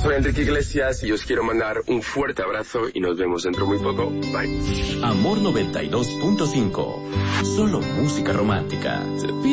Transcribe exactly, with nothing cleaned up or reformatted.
soy Enrique Iglesias y os quiero mandar un fuerte abrazo y nos vemos dentro muy poco. Bye. Amor noventa y dos punto cinco. Solo música romántica.